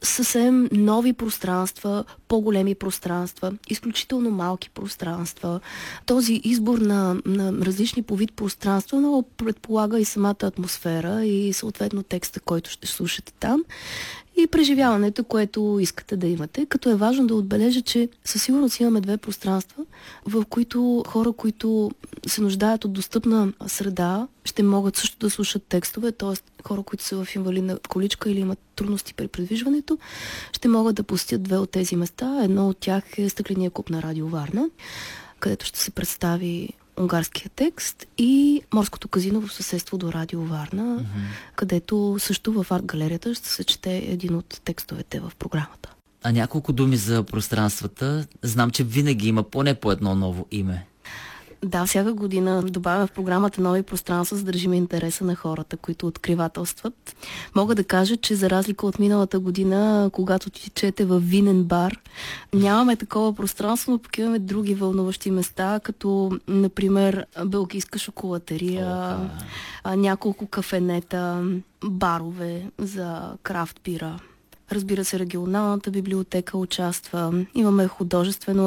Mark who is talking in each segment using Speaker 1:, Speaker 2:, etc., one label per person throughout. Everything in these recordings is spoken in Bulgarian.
Speaker 1: съвсем нови пространства, по-големи пространства, изключително малки пространства. Този избор на различни по вид пространства много предполага и самата атмосфера и съответно текста, който ще слушате там. И преживяването, което искате да имате. Като е важно да отбележа, че със сигурност имаме две пространства, в които хора, които се нуждаят от достъпна среда, ще могат също да слушат текстове, т.е. хора, които са в инвалидна количка или имат трудности при придвижването, ще могат да посетят две от тези места. Едно от тях е Стъкления куп на Радио Варна, където ще се представи унгарския текст, и Морското казино в съседство до Радио Варна, където също в арт-галерията ще се чете един от текстовете в програмата.
Speaker 2: А няколко думи за пространствата. Знам, че винаги има поне по едно ново име.
Speaker 1: Да, всяка година добавяме в програмата нови пространства, за да държим интереса на хората, които откривателстват. Мога да кажа, че за разлика от миналата година, когато течете във винен бар, нямаме такова пространство, но пък имаме други вълнуващи места, като, например, белгийска шоколатерия, няколко кафенета, барове за крафт бира. Разбира се, регионалната библиотека участва. Имаме художествено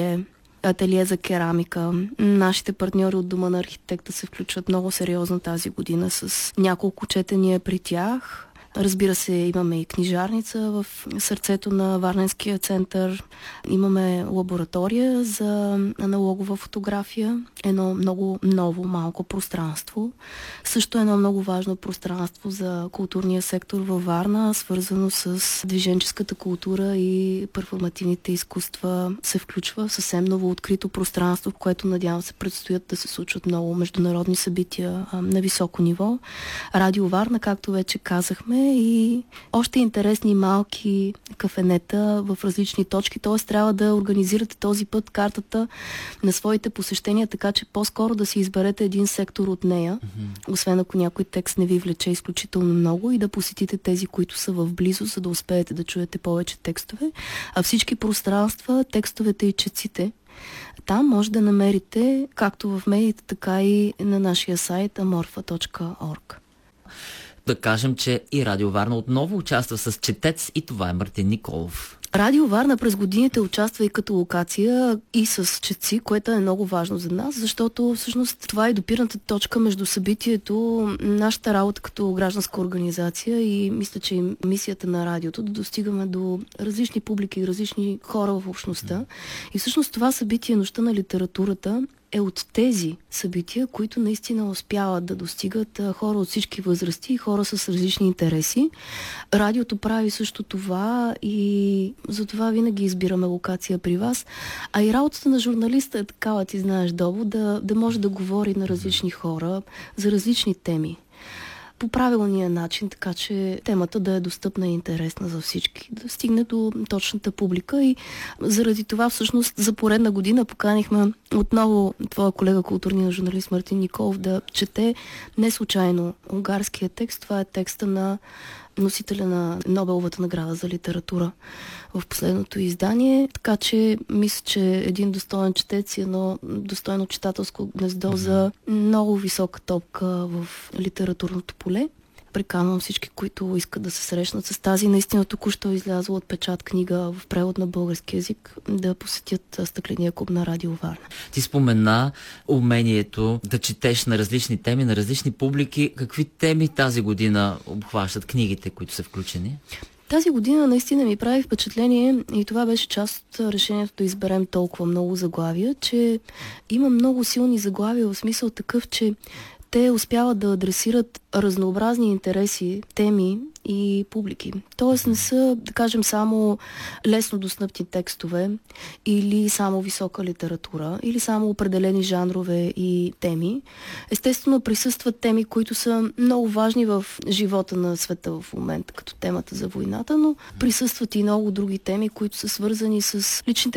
Speaker 1: ателие за керамика. Нашите партньори от Дома на архитекта се включват много сериозно тази година с няколко четения при тях. Разбира се, имаме и книжарница в сърцето на Варненския център. Имаме лаборатория за аналогова фотография. Едно много ново малко пространство. Също едно много важно пространство за културния сектор във Варна, свързано с движенческата култура и перформативните изкуства, се включва в съвсем ново открито пространство, в което, надявам се, предстоят да се случват много международни събития на високо ниво. Радио Варна, както вече казахме, и още интересни малки кафенета в различни точки. Т.е. трябва да организирате този път картата на своите посещения, така че по-скоро да си изберете един сектор от нея, освен ако някой текст не ви влече изключително много, и да посетите тези, които са в близост, за да успеете да чуете повече текстове. А всички пространства, текстовете и четците, там може да намерите както в медиите, така и на нашия сайт amorfa.org.
Speaker 2: Да кажем, че и Радио Варна отново участва с четец, и това е Мартин Николов.
Speaker 1: Радио Варна през годините участва и като локация, и с четци, което е много важно за нас, защото всъщност това е допирната точка между събитието, нашата работа като гражданска организация, и мисля, че и мисията на радиото да достигаме до различни публики, различни хора в общността. И всъщност това събитие, Нощта на литературата, е от тези събития, които наистина успяват да достигат хора от всички възрасти и хора с различни интереси. Радиото прави също това и затова винаги избираме локация при вас. А и работата на журналиста е такава, ти знаеш, Добо, да може да говори на различни хора за различни теми по правилния начин, така че темата да е достъпна и интересна за всички, да стигне до точната публика. И заради това всъщност за поредна година поканихме отново твоя колега, културния журналист Мартин Николов, да чете не случайно унгарския текст. Това е текста на носителя на Нобеловата награда за литература в последното издание. Така че мисля, че един достоен четец и едно достойно читателско гнездо за много висока топка в литературното поле. Приканвам всички, които искат да се срещнат с тази наистина току-що излязла от печат книга в превод на български език, да посетят Стъкления куп на Радио Варна.
Speaker 2: Ти спомена умението да четеш на различни теми, на различни публики. Какви теми тази година обхващат книгите, които са включени?
Speaker 1: Тази година наистина ми прави впечатление, и това беше част от решението да изберем толкова много заглавия, че има много силни заглавия, в смисъл такъв, че те успяват да адресират разнообразни интереси, теми и публики. Тоест не са, да кажем, само лесно достъпни текстове или само висока литература, или само определени жанрове и теми. Естествено присъстват теми, които са много важни в живота на света в момента, като темата за войната, но присъстват и много други теми, които са свързани с личните